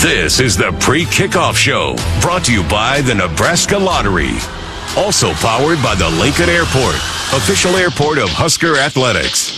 This is the Pre-Kickoff Show, brought to you by the Nebraska Lottery. Also powered by the Lincoln Airport, official airport of Husker Athletics.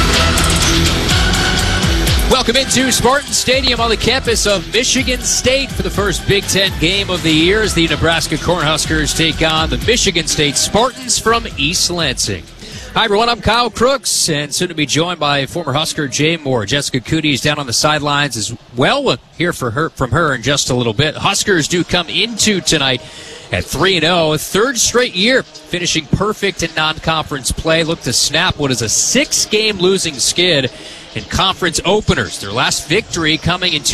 Welcome into Spartan Stadium on the campus of Michigan State for the first Big Ten game of the year as the Nebraska Cornhuskers take on the Michigan State Spartans from East Lansing. Hi, everyone. I'm Kyle Crooks, and soon to be joined by former Husker Jay Moore. Jessica Cootie is down on the sidelines as well. We'll hear from her in just a little bit. Huskers do come into tonight at 3-0, third straight year, finishing perfect in non-conference play. Look to snap what is a 6-game losing skid in conference openers. Their last victory coming in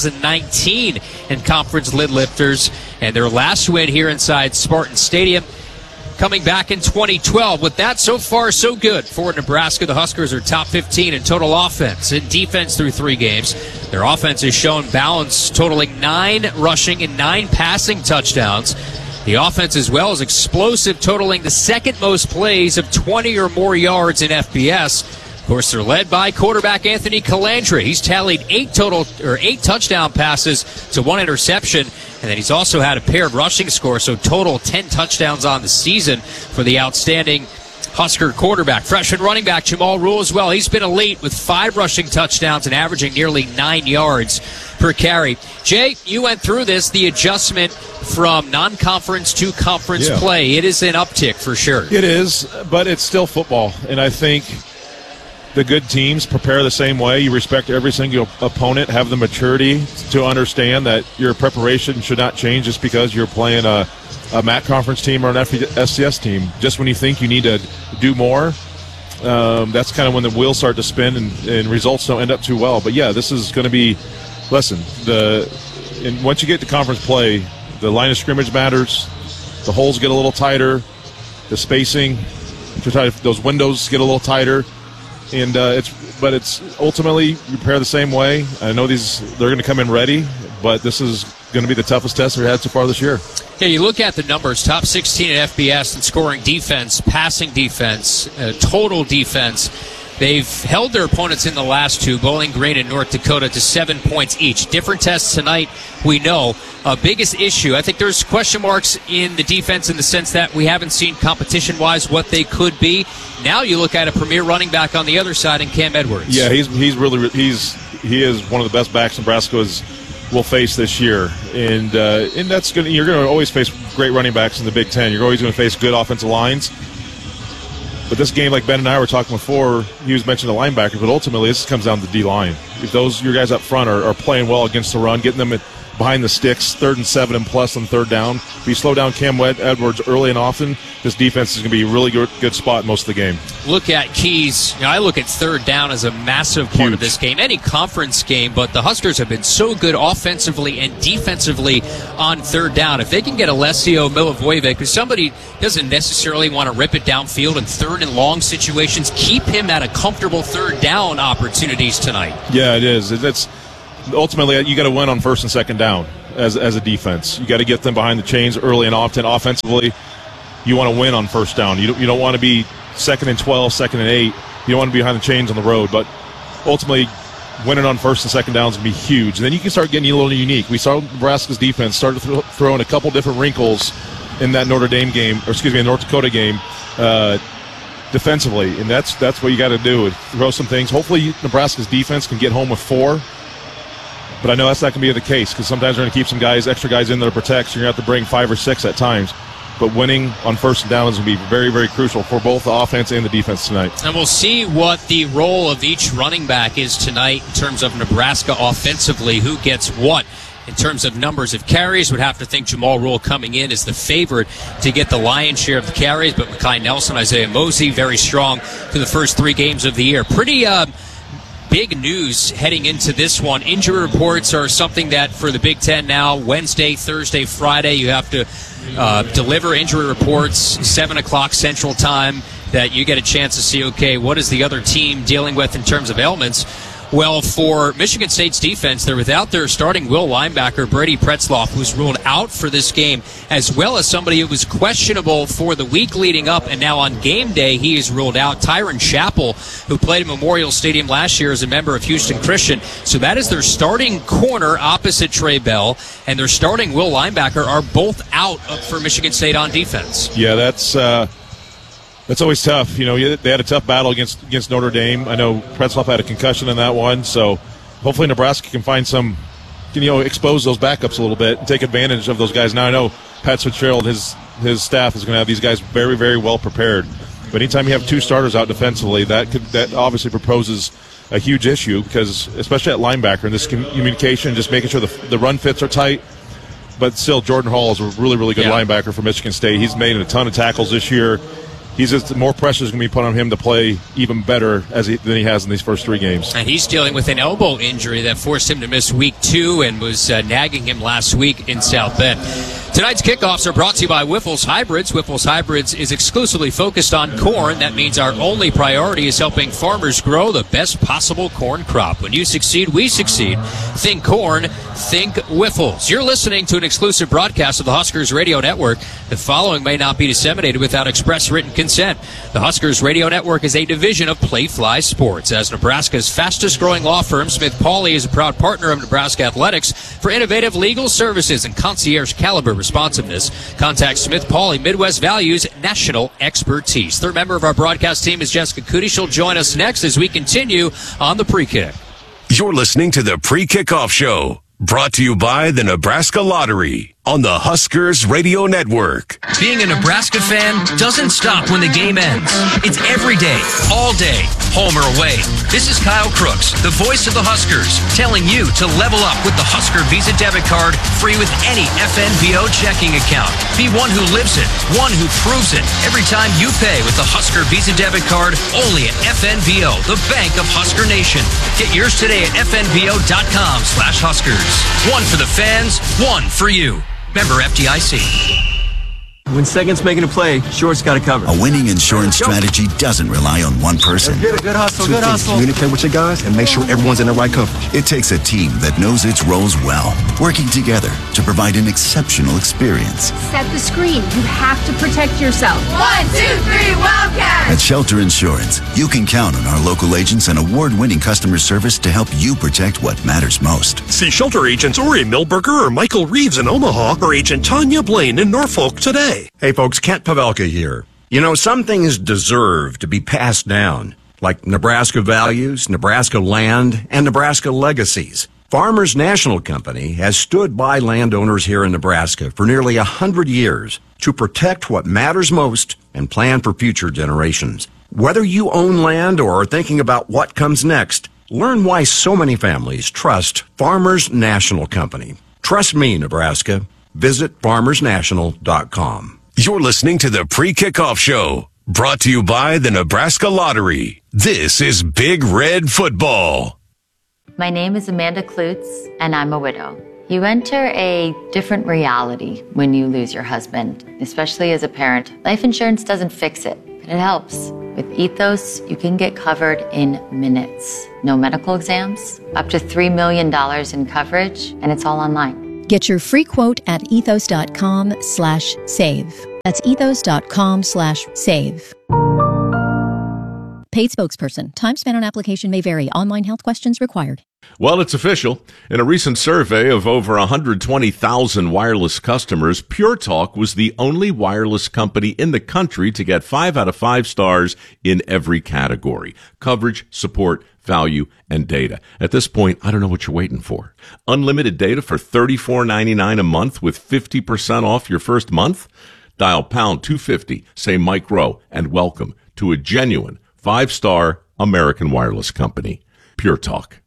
2019 in conference lid lifters, and their last win here inside Spartan Stadium coming back in 2012. With that, so far, so good for Nebraska. The Huskers are top 15 in total offense and defense through 3 games. Their offense has shown balance, totaling 9 rushing and 9 passing touchdowns. The offense as well is explosive, totaling the second most plays of 20 or more yards in FBS. Of course, they're led by quarterback Anthony Calandra. He's tallied 8 touchdown passes to 1 interception, and then he's also had a pair of rushing scores, so total 10 touchdowns on the season for the outstanding Husker quarterback. Freshman running back Jamal Rule as well. He's been elite with 5 rushing touchdowns and averaging nearly 9 yards per carry. Jay, you went through this, the adjustment from non-conference to conference play. It is an uptick for sure. It is, but it's still football, and I think the good teams prepare the same way. You respect every single opponent, have the maturity to understand that your preparation should not change just because you're playing a MAC conference team or an FCS team. Just when you think you need to do more, that's kind of when the wheels start to spin and results don't end up too well. But, yeah, this is going to be – listen, once you get to conference play, the line of scrimmage matters. The holes get a little tighter. The spacing, those windows get a little tighter. And it's ultimately you prepare the same way. I know they're going to come in ready, but this is going to be the toughest test we've had so far this year. Yeah, you look at the numbers: top 16 in FBS in scoring defense, passing defense, total defense. They've held their opponents in the last 2, Bowling Green and North Dakota, to 7 points each. Different tests tonight, we know. Biggest issue, I think there's question marks in the defense in the sense that we haven't seen competition-wise what they could be. Now you look at a premier running back on the other side in Cam Edwards. Yeah, he is one of the best backs Nebraska will face this year, and that's good. You're going to always face great running backs in the Big Ten. You're always going to face good offensive lines. But this game, like Ben and I were talking before, he was mentioning the linebackers, but ultimately this comes down to the D-line. If your guys up front are playing well against the run, getting them behind the sticks, 3rd and 7 and plus on 3rd down. If you slow down Cam Edwards early and often, this defense is going to be a really good spot most of the game. Look at keys. I look at 3rd down as a massive part of this game. Any conference game, but the Huskers have been so good offensively and defensively on 3rd down. If they can get Alessio Milivojevic, because somebody doesn't necessarily want to rip it downfield in 3rd and long situations, keep him at a comfortable 3rd down opportunities tonight. Yeah, it is. It's ultimately, you got to win on 1st and 2nd down as a defense. You got to get them behind the chains early and often. Offensively, you want to win on 1st down. You don't want to be 2nd and 12, 2nd and 8. You don't want to be behind the chains on the road. But ultimately, winning on 1st and 2nd down is going to be huge. And then you can start getting a little unique. We saw Nebraska's defense start to throw in a couple different wrinkles in that North Dakota game defensively. And that's what you got to do, is throw some things. Hopefully, Nebraska's defense can get home with 4. But I know that's not going to be the case, because sometimes we're going to keep some extra guys in there to protect, so you're going to have to bring 5 or 6 at times. But winning on 1st and down is going to be very, very crucial for both the offense and the defense tonight. And we'll see what the role of each running back is tonight in terms of Nebraska offensively, who gets what. In terms of numbers of carries, would have to think Jamal Rule coming in is the favorite to get the lion's share of the carries, but Mekhi Nelson, Isaiah Mosey, very strong through the first 3 games of the year. Pretty big news heading into this one. Injury reports are something that for the Big Ten now, Wednesday, Thursday, Friday, you have to deliver injury reports, 7 o'clock Central Time, that you get a chance to see, okay, what is the other team dealing with in terms of ailments? Well, for Michigan State's defense, they're without their starting will linebacker, Brady Pretzloff, who's ruled out for this game, as well as somebody who was questionable for the week leading up, and now on game day, he is ruled out. Tyron Chappell, who played at Memorial Stadium last year as a member of Houston Christian. So that is their starting corner opposite Trey Bell, and their starting will linebacker are both out for Michigan State on defense. Yeah, that's always tough. You know, they had a tough battle against Notre Dame. I know Pretzloff had a concussion in that one, so hopefully Nebraska can find some, expose those backups a little bit and take advantage of those guys. Now I know Pat Fitzgerald, his staff is going to have these guys very, very well prepared. But anytime you have two starters out defensively, that obviously proposes a huge issue, because especially at linebacker, and this communication, just making sure the run fits are tight. But still, Jordan Hall is a really, really good linebacker for Michigan State. He's made a ton of tackles this year. He's just more pressure is going to be put on him to play even better than he has in these first 3 games. And he's dealing with an elbow injury that forced him to miss week 2 and was nagging him last week in South Bend. Tonight's kickoffs are brought to you by Wyffels Hybrids. Wyffels Hybrids is exclusively focused on corn. That means our only priority is helping farmers grow the best possible corn crop. When you succeed, we succeed. Think corn, think Wyffels. You're listening to an exclusive broadcast of the Huskers Radio Network. The following may not be disseminated without express written consent. The Huskers Radio Network is a division of Playfly Sports. As Nebraska's fastest growing law firm, Smith Pauley is a proud partner of Nebraska Athletics for innovative legal services and concierge caliber responsiveness. Contact Smith Pauley, Midwest Values, national expertise. Third member of our broadcast team is Jessica Cootie. She'll join us next as we continue on the pre-kick. You're listening to the Pre-Kickoff Show, brought to you by the Nebraska Lottery on the Huskers Radio Network. Being a Nebraska fan doesn't stop when the game ends. It's every day, all day, home or away. This is Kyle Crooks, the voice of the Huskers, telling you to level up with the Husker Visa debit card, free with any FNVO checking account. Be one who lives it, one who proves it. Every time you pay with the Husker Visa debit card, only at FNVO, the bank of Husker Nation. Get yours today at FNVO.com/Huskers. One for the fans, one for you. Member FDIC. When Second's making a play, Short's got it covered. A winning insurance strategy doesn't rely on one person. Good hustle, good hustle. Communicate with your guys and make sure everyone's in the right coverage. It takes a team that knows its roles well, working together to provide an exceptional experience. Set the screen. You have to protect yourself. 1, 2, 3, Wildcats! At Shelter Insurance, you can count on our local agents and award-winning customer service to help you protect what matters most. See Shelter agents Uri Milberger or Michael Reeves in Omaha or Agent Tanya Blaine in Norfolk today. Hey folks, Kent Pavelka here. You know, some things deserve to be passed down, like Nebraska values, Nebraska land, and Nebraska legacies. Farmers National Company has stood by landowners here in Nebraska for nearly 100 years to protect what matters most and plan for future generations. Whether you own land or are thinking about what comes next, learn why so many families trust Farmers National Company. Trust me, Nebraska. Visit farmersnational.com. You're listening to the Pre-Kickoff Show, brought to you by the Nebraska Lottery. This is Big Red Football. My name is Amanda Klutz, and I'm a widow. You enter a different reality when you lose your husband, especially as a parent. Life insurance doesn't fix it, but it helps. With Ethos, you can get covered in minutes. No medical exams, up to $3 million in coverage, and it's all online. Get your free quote at ethos.com/save. That's ethos.com/save. Paid spokesperson. Time spent on application may vary. Online health questions required. Well, it's official. In a recent survey of over 120,000 wireless customers, Pure Talk was the only wireless company in the country to get 5 out of 5 stars in every category: coverage, support, value, and data. At this point, I don't know what you're waiting for. Unlimited data for $34.99 a month with 50% off your first month? Dial pound 250, say Mike Rowe, and welcome to a genuine 5-star American wireless company. Pure Talk.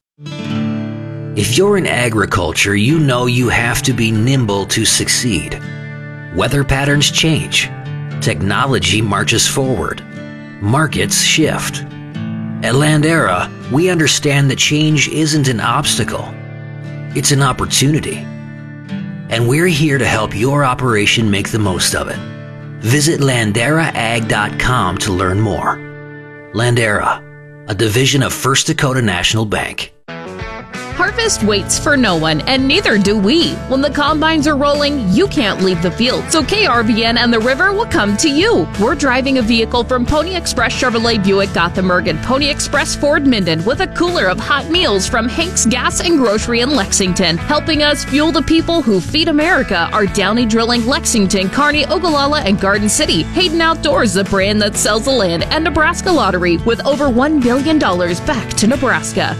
If you're in agriculture, you know you have to be nimble to succeed. Weather patterns change. Technology marches forward. Markets shift. At Landera, we understand that change isn't an obstacle. It's an opportunity. And we're here to help your operation make the most of it. Visit LanderaAg.com to learn more. Landera, a division of First Dakota National Bank. Harvest waits for no one, and neither do we. When the combines are rolling, you can't leave the field, so KRVN and the river will come to you. We're driving a vehicle from Pony Express Chevrolet Buick Gothenburg and Pony Express Ford Minden with a cooler of hot meals from Hank's Gas and Grocery in Lexington. Helping us fuel the people who feed America are Downey Drilling, Lexington, Kearney, Ogallala, and Garden City. Hayden Outdoors, the brand that sells the land, and Nebraska Lottery with over $1 billion back to Nebraska.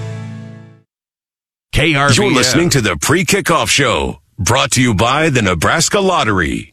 KRVN. You're listening to the Pre-Kickoff Show, brought to you by the Nebraska Lottery.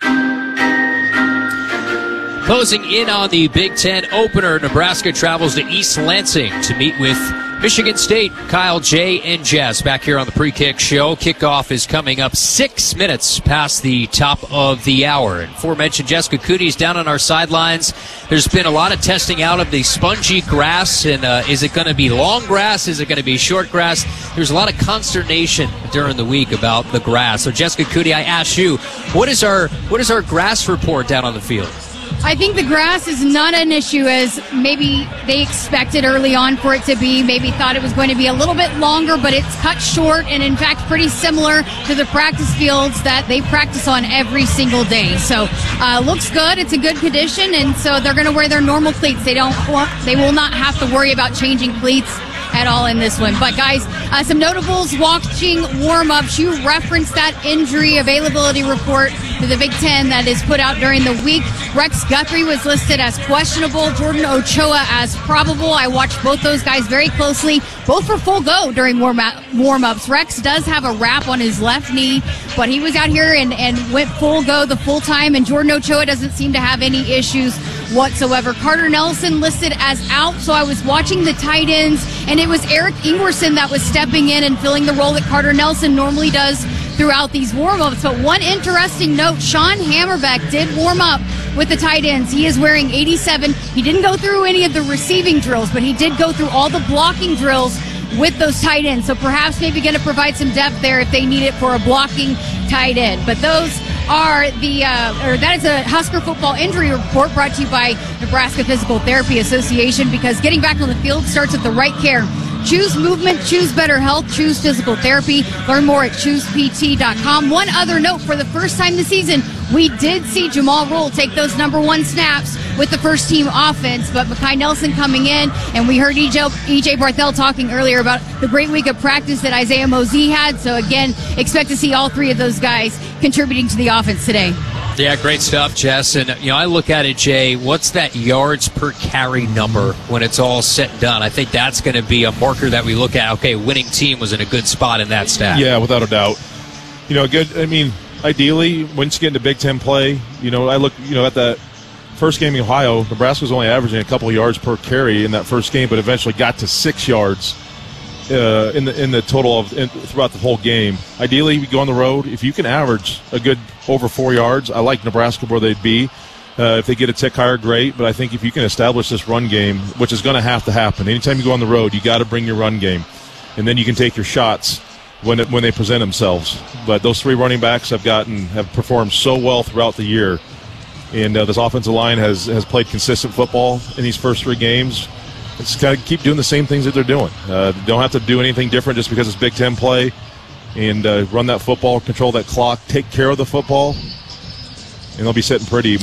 Closing in on the Big Ten opener, Nebraska travels to East Lansing to meet with Michigan State. Kyle, Jay, and Jess back here on the Pre-Kick Show. Kickoff is coming up 6 minutes past the top of the hour. And aforementioned Jessica Coody's down on our sidelines. There's been a lot of testing out of the spongy grass, and is it going to be long grass? Is it going to be short grass? There's a lot of consternation during the week about the grass. So Jessica Coody, I ask you, what is our grass report down on the field? I think the grass is not an issue as maybe they expected early on for it to be. Maybe thought it was going to be a little bit longer, but it's cut short and, in fact, pretty similar to the practice fields that they practice on every single day. So looks good. It's a good condition, and so they're going to wear their normal cleats. They will not have to worry about changing cleats at all in this one. But guys, some notables watching warm-ups. You referenced that injury availability report to the Big Ten that is put out during the week. Rex Guthrie was listed as questionable, Jordan Ochoa as probable. I watched both those guys very closely. Both were full go during warm-ups. Rex does have a wrap on his left knee, but he was out here and went full go the full time, and Jordan Ochoa doesn't seem to have any issues whatsoever. Carter Nelson listed as out, so I was watching the tight ends, and it was Eric Ingwerson that was stepping in and filling the role that Carter Nelson normally does throughout these warm-ups. But one interesting note, Sean Hammerbeck did warm up with the tight ends. He is wearing 87. He didn't go through any of the receiving drills, but he did go through all the blocking drills with those tight ends. So perhaps maybe going to provide some depth there if they need it for a blocking tight end. But those are that is a Husker football injury report brought to you by Nebraska Physical Therapy Association, because getting back on the field starts with the right care. Choose movement, choose better health, choose physical therapy. Learn more at choosept.com. One other note, for the first time this season, we did see Jamal Roll take those number one snaps with the first team offense, but Mekhi Nelson coming in, and we heard E.J. Barthel talking earlier about the great week of practice that Isaiah Mosey had. So again, expect to see all three of those guys contributing to the offense today. Yeah, great stuff, Jess. And, I look at it, Jay, what's that yards per carry number when it's all said and done? I think that's going to be a marker that we look at. Okay, winning team was in a good spot in that stat. Yeah, without a doubt. Ideally, once you get into Big Ten play, I look, at that first game in Ohio, Nebraska was only averaging a couple of yards per carry in that first game, but eventually got to 6 yards in the total throughout the whole game. Ideally, you go on the road. If you can average a good over 4 yards, I like Nebraska where they'd be. If they get a tick higher, great. But I think if you can establish this run game, which is going to have to happen, anytime you go on the road, you got to bring your run game, and then you can take your shots when they present themselves. But those three running backs have performed so well throughout the year, and this offensive line has played consistent football in these first 3 games. Just got to keep doing the same things that they're doing. Don't have to do anything different just because it's Big Ten play, and run that football, control that clock, take care of the football, and they'll be sitting pretty.